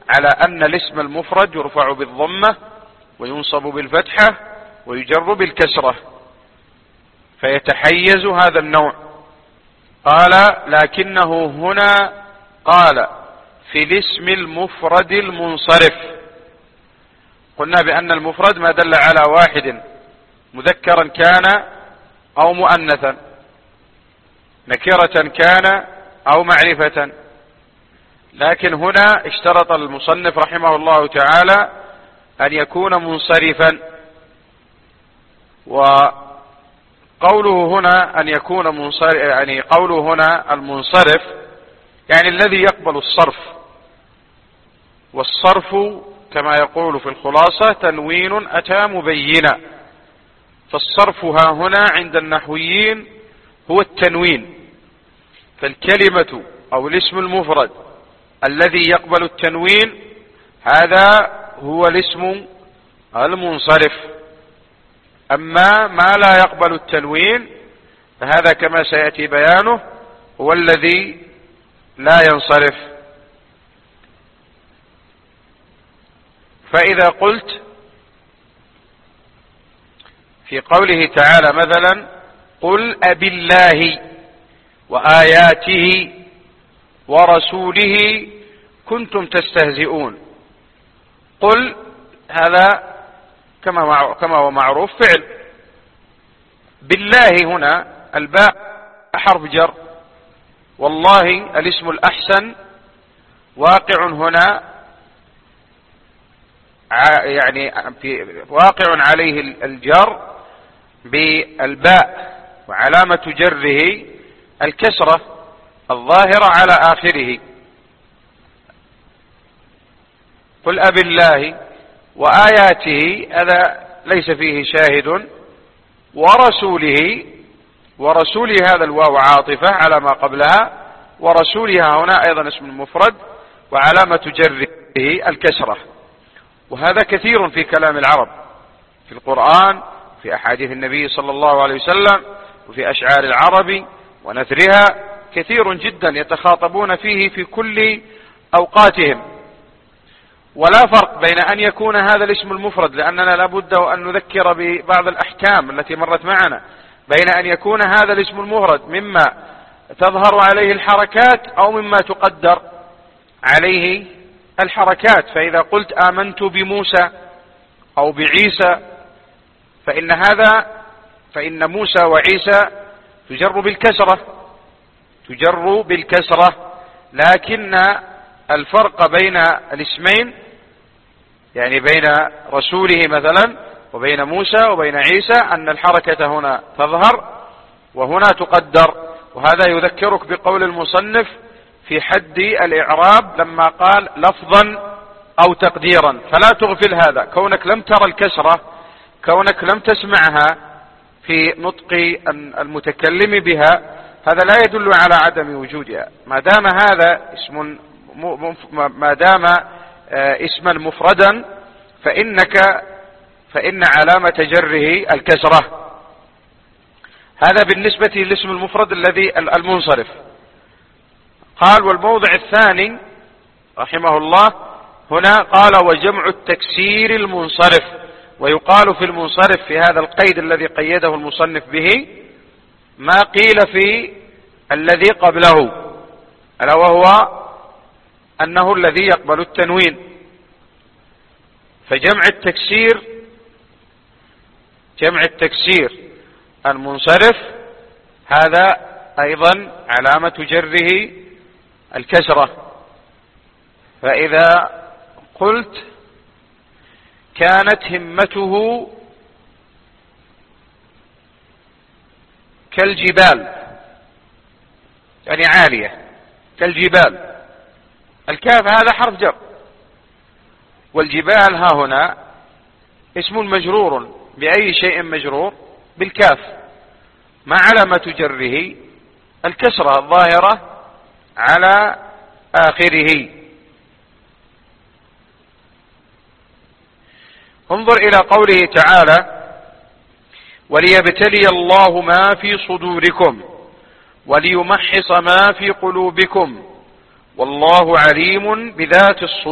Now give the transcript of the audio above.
على أن الاسم المفرد يرفع بالضمة وينصب بالفتحة ويجر بالكسرة، فيتحيز هذا النوع. قال لكنه هنا قال في الاسم المفرد المنصرف. قلنا بأن المفرد ما دل على واحد مذكرا كان أو مؤنثا، نكرة كان أو معرفة، لكن هنا اشترط المصنف رحمه الله تعالى أن يكون منصرفا. وقوله هنا أن يكون منصرف، يعني قوله هنا المنصرف يعني الذي يقبل الصرف، والصرف كما يقول في الخلاصة تنوين أتى مبينا، فالصرف ها هنا عند النحويين هو التنوين. فالكلمة أو الاسم المفرد الذي يقبل التنوين هذا هو الاسم المنصرف. أما ما لا يقبل التنوين فهذا كما سيأتي بيانه هو الذي لا ينصرف. فإذا قلت في قوله تعالى مثلا قل أبالله وآياته ورسوله كنتم تستهزئون، قل هذا كما هو معروف فعل، بالله هنا الباء حرف جر، والله الاسم الأحسن واقع هنا يعني واقع عليه الجر بالباء، وعلامة جره الكسرة الظاهرة على آخره. قل أبالله وآياته هذا ليس فيه شاهد، ورسوله هذا الواو عاطفة على ما قبلها، ورسولها هنا أيضا اسم مفرد وعلامة جره الكسرة. وهذا كثير في كلام العرب في القرآن، في أحاديث النبي صلى الله عليه وسلم، وفي أشعار العرب ونثرها، كثير جدا يتخاطبون فيه في كل أوقاتهم. ولا فرق بين أن يكون هذا الاسم المفرد، لأننا لابد أن نذكر ببعض الأحكام التي مرت معنا، بين أن يكون هذا الاسم المفرد مما تظهر عليه الحركات أو مما تقدر عليه الحركات. فإذا قلت آمنت بموسى أو بعيسى فإن موسى وعيسى تجر بالكسرة، لكن الفرق بين الاسمين يعني بين رسوله مثلا وبين موسى وبين عيسى أن الحركة هنا تظهر وهنا تقدر. وهذا يذكرك بقول المصنف في حد الإعراب لما قال لفظا أو تقديرا، فلا تغفل هذا، كونك لم ترى الكسرة، كونك لم تسمعها في نطق المتكلم بها، هذا لا يدل على عدم وجودها. ما دام هذا اسما مفردا فإن علامة جره الكسرة. هذا بالنسبة للاسم المفرد الذي المنصرف. قال والموضع الثاني رحمه الله هنا قال وجمع التكسير المنصرف. ويقال في المنصرف في هذا القيد الذي قيده المصنف به ما قيل في الذي قبله، ألا وهو أنه الذي يقبل التنوين. فجمع التكسير المنصرف هذا أيضا علامة جره الكسرة. فإذا قلت كانت همته كالجبال، يعني عالية كالجبال، الكاف هذا حرف جر، والجبال ها هنا اسم مجرور بأي شيء مجرور بالكاف، ما علامة جره الكسرة الظاهرة على آخره. انظر إلى قوله تعالى وليبتلي الله ما في صدوركم وليمحص ما في قلوبكم والله عليم بذات الصدور.